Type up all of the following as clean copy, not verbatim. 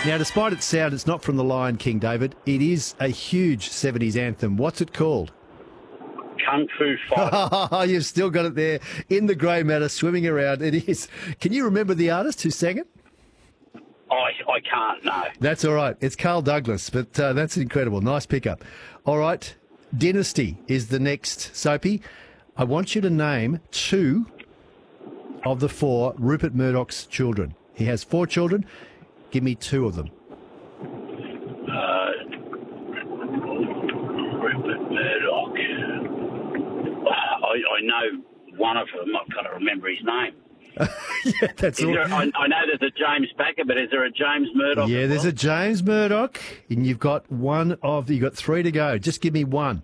Now, despite its sound, it's not from The Lion King, David. It is a huge 70s anthem. What's it called? Kung Fu Fighter. You've still got it there in the grey matter, swimming around. It is. Can you remember the artist who sang it? I can't, no. That's all right. It's Carl Douglas, but that's incredible. Nice pickup. All right. Dynasty is the next, Soapy. I want you to name 2 of the 4 Rupert Murdoch's children. He has 4 children. Give me 2 of them. Rupert Murdoch. I know one of them. I've got to remember his name. Yeah, that's all. I know there's a James Packer, but is there a James Murdoch? Yeah, there's a James Murdoch, and you've got 3 to go. Just give me 1.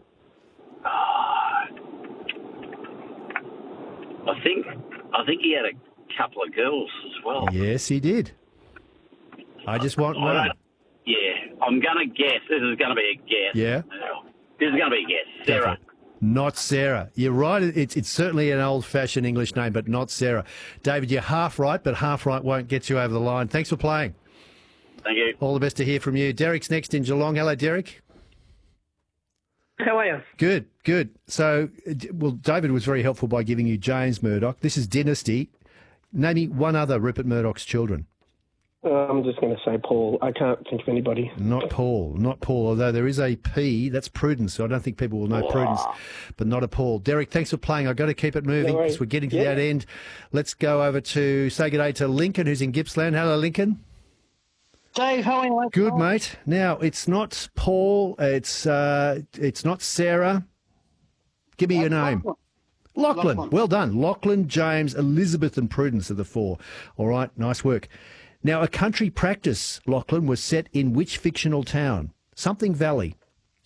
I think he had a couple of girls as well. Yes, he did. I just want 1. Yeah, I'm going to guess. This is going to be a guess. Yeah? This is going to be a guess. Sarah. Not Sarah. You're right. It's certainly an old-fashioned English name, but not Sarah. David, you're half right, but half right won't get you over the line. Thanks for playing. Thank you. All the best to hear from you. Derek's next in Geelong. Hello, Derek. How are you? Good, good. So, well, David was very helpful by giving you James Murdoch. This is Dynasty. Name me one other Rupert Murdoch's children. I'm just going to say Paul. I can't think of anybody. Not Paul, although there is a P. That's Prudence, so I don't think people will know Prudence, but not a Paul. Derek, thanks for playing. I've got to keep it moving because we're getting to that end. Let's go over to say good day to Lincoln, who's in Gippsland. Hello, Lincoln. Dave, how are you? Good, mate. Now, it's not Paul. It's not Sarah. Give me your name. Lachlan. Well done. Lachlan, James, Elizabeth and Prudence are the 4. All right, nice work. Now, a country practice, Lachlan, was set in which fictional town? Something Valley.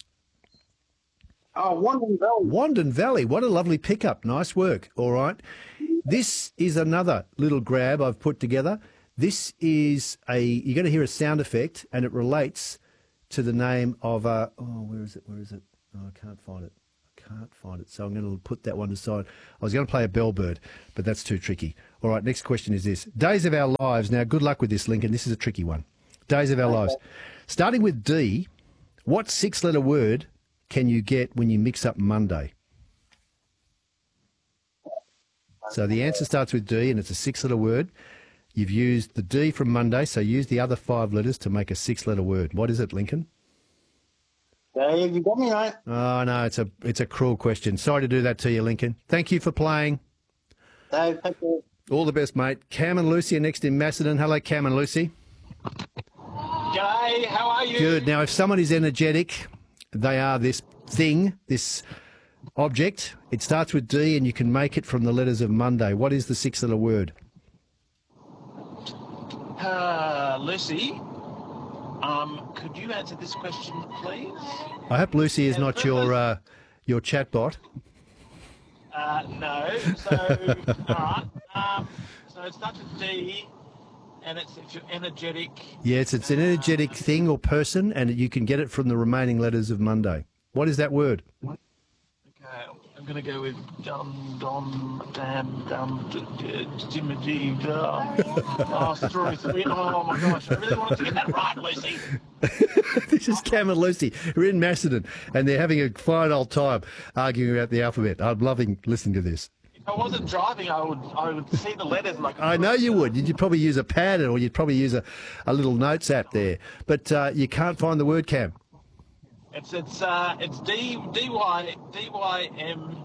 Oh, Wandon Valley. Wandon Valley. What a lovely pickup. Nice work. All right. This is another little grab I've put together. This is you're going to hear a sound effect, and it relates to the name of a... Oh, where is it? Oh, I can't find it. So I'm going to put that one aside. I was going to play a bellbird, but that's too tricky. All right, next question is this. Days of Our Lives. Now, good luck with this, Lincoln. This is a tricky one. Days of Our Lives. Starting with D, what 6-letter word can you get when you mix up Monday? So the answer starts with D, and it's a 6-letter word. You've used the D from Monday, so use the other 5 letters to make a 6-letter word. What is it, Lincoln? Dave, you got me, mate. Oh, no, it's a cruel question. Sorry to do that to you, Lincoln. Thank you for playing. Dave, thank you. All the best, mate. Cam and Lucy are next in Macedon. Hello, Cam and Lucy. G'day, how are you? Good. Now, if someone is energetic, they are this thing, this object. It starts with D and you can make it from the letters of Monday. What is the 6-letter word? Lucy, could you answer this question, please? I hope Lucy is not your chatbot. No. So, all right. So it starts with D, and it's if you're energetic. Yes, it's an energetic thing or person, and you can get it from the remaining letters of Monday. What is that word? Okay, I'm going to go with Oh my gosh, I really wanted to get that right, Lucy. This is Cam and Lucy. We're in Macedon, and they're having a fine old time arguing about the alphabet. I'm loving listening to this. If I wasn't driving, I would see the letters. And I know you would. You'd probably use a pad, or you'd probably use a little notes app there. But you can't find the word, Cam. It's D-Y-M,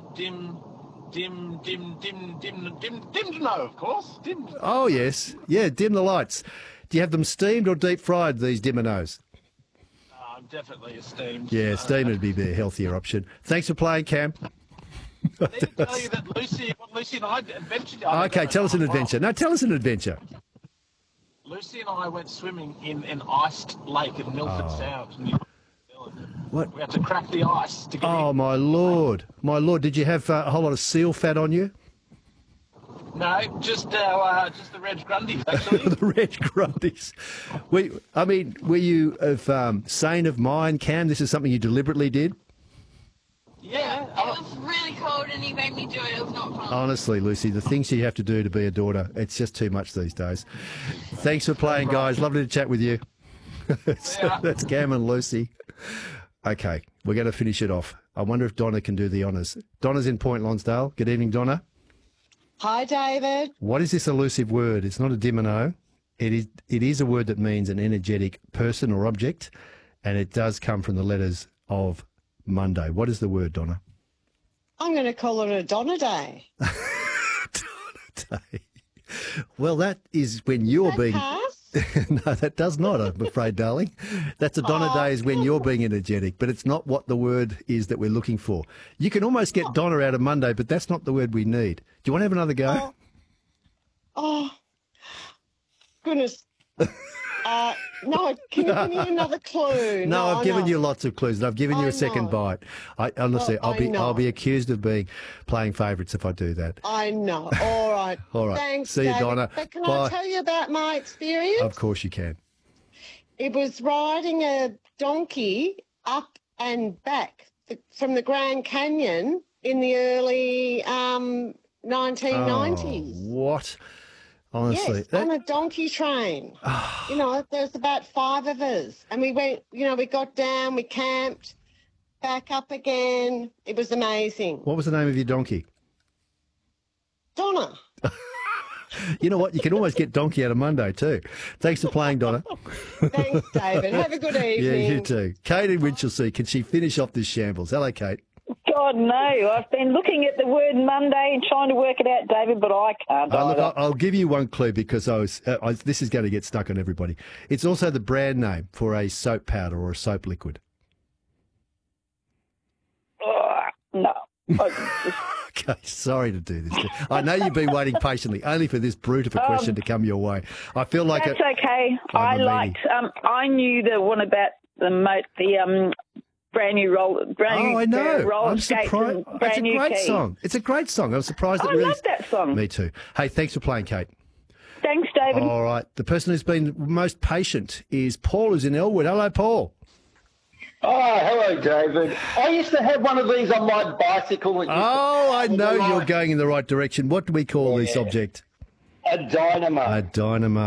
dim to know, of course. Dim. Oh, yes. Yeah, dim the lights. Do you have them steamed or deep fried, these Diminos? Definitely a steamed. Yeah, steamed would be the healthier option. Thanks for playing, Cam. I need to tell you that Lucy and I adventured. Okay, tell us an adventure. No, tell us an adventure. Lucy and I went swimming in an iced lake at Milford Sound. What? We had to crack the ice to get in. My Lord. My Lord, did you have a whole lot of seal fat on you? No, just the Reg Grundies, actually. The Reg Grundies. Were you sane of mind, Cam? This is something you deliberately did? Yeah. It was really cold and he made me do it. It was not fun. Honestly, Lucy, the things you have to do to be a daughter, it's just too much these days. Thanks for playing, guys. Lovely to chat with you. That's Cam and Lucy. Okay, we're going to finish it off. I wonder if Donna can do the honours. Donna's in Point Lonsdale. Good evening, Donna. Hi, David. What is this elusive word? It's not a dimino. It is a word that means an energetic person or object, and it does come from the letters of Monday. What is the word, Donna? I'm going to call it a Donna Day. Donna Day. Well, that is when you're being... Pass? No, that does not, I'm afraid, darling. That's a Donna Day is when you're being energetic, but it's not what the word is that we're looking for. You can almost get Donna out of Monday, but that's not the word we need. Do you want to have another go? Oh, goodness. No, can you give me another clue? No, I've given you lots of clues, and I've given you a second know. bite. Honestly, Well, I'll be accused of playing favourites if I do that. I know. All right. All right. Thanks, See you, David. Donna. But can Bye. I tell you about my experience? Of course you can. It was riding a donkey up and back from the Grand Canyon in the early 1990s. Oh, what? Honestly. Yes, on a donkey train. You know, there's about 5 of us. And we went, we got down, we camped, back up again. It was amazing. What was the name of your donkey? Donna. You know what? You can almost get donkey out of Monday too. Thanks for playing, Donna. Thanks, David. Have a good evening. Yeah, you too. Kate in Winchelsea, can she finish off this shambles? Hello, Kate. God, no. I've been looking at the word Monday and trying to work it out, David, but I can't. Look, I'll give you one clue because this is going to get stuck on everybody. It's also the brand name for a soap powder or a soap liquid. No. Okay, sorry to do this. I know you've been waiting patiently, only for this brute of a question to come your way. I feel like that's okay. I liked. I knew the one about the brand new roller I'm skates surprised. and It's brand a new great key. song. It's a great song. I'm surprised. I love that song. Me too. Hey, thanks for playing, Kate. Thanks, David. All right. The person who's been most patient is Paul, who's in Elwood. Hello, Paul. Oh, hello, David. I used to have one of these on my bicycle. I know you're going in the right direction. What do we call this object? A dynamo. A dynamo.